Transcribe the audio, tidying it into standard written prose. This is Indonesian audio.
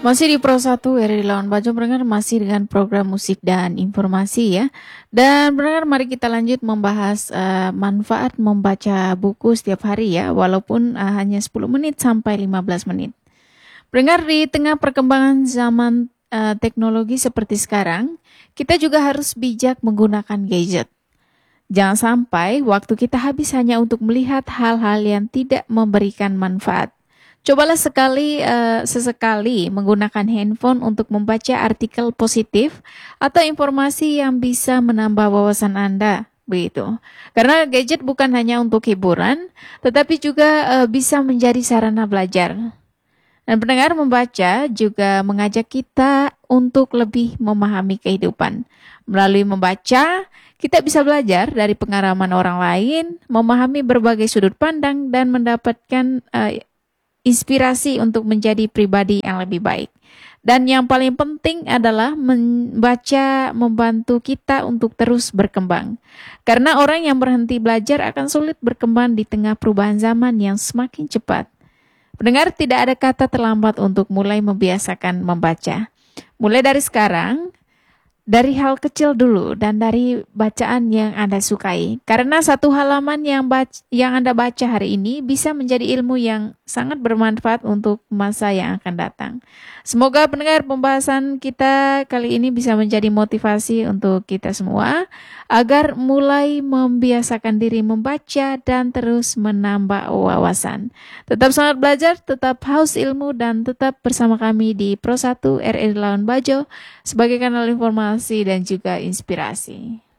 Masih di Pro 1 RRI Lawan Bajo, pendengar, masih dengan program musik dan informasi ya. Dan pendengar, mari kita lanjut membahas manfaat membaca buku setiap hari ya, walaupun hanya 10 menit sampai 15 menit. Pendengar, di tengah perkembangan zaman teknologi seperti sekarang, kita juga harus bijak menggunakan gadget. Jangan sampai waktu kita habis hanya untuk melihat hal-hal yang tidak memberikan manfaat. Cobalah sesekali menggunakan handphone untuk membaca artikel positif atau informasi yang bisa menambah wawasan Anda, begitu. Karena gadget bukan hanya untuk hiburan, tetapi juga bisa menjadi sarana belajar. Dan pendengar, membaca juga mengajak kita untuk lebih memahami kehidupan. Melalui membaca, kita bisa belajar dari pengalaman orang lain, memahami berbagai sudut pandang, dan mendapatkan inspirasi untuk menjadi pribadi yang lebih baik. Dan yang paling penting adalah membaca membantu kita untuk terus berkembang. Karena orang yang berhenti belajar akan sulit berkembang di tengah perubahan zaman yang semakin cepat. Pendengar, tidak ada kata terlambat untuk mulai membiasakan membaca. Mulai dari sekarang, dari hal kecil dulu dan dari bacaan yang Anda sukai. Karena satu halaman yang Anda baca hari ini bisa menjadi ilmu yang sangat bermanfaat untuk masa yang akan datang. Semoga pendengar, pembahasan kita kali ini bisa menjadi motivasi untuk kita semua agar mulai membiasakan diri membaca dan terus menambah wawasan. Tetap semangat belajar, tetap haus ilmu, dan tetap bersama kami di Pro 1 RRI Lawan Bajo sebagai kanal informasi dan juga inspirasi.